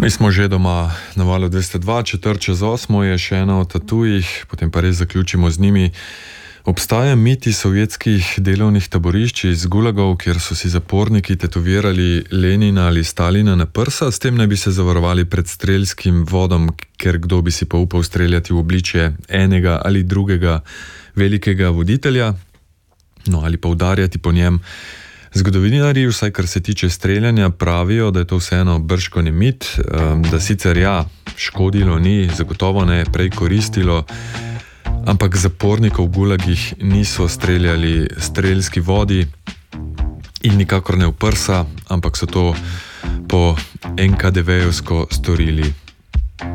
Mi smo že doma na valu 202, 4/8 je še ena od tatujih, potem pa res zaključimo z njimi. Obstaja miti sovjetskih delovnih taborišč iz gulagov, kjer so si zaporniki tetovirali Lenina ali Stalina na prsa, s tem naj bi se zavarovali pred strelskim vodom, ker kdo bi si pa upal streljati v obličje enega ali drugega velikega voditelja, no ali pa udarjati po njem. Zgodovinarji, vsaj kar se tiče streljanja, pravijo, da je to vseeno bržkone mit, da sicer škodilo ni, zagotovo ne, prej koristilo, ampak zapornikov v gulagih niso streljali strelski vodi in nikakor ne v prsa, ampak so to po NKDV-jevsko storili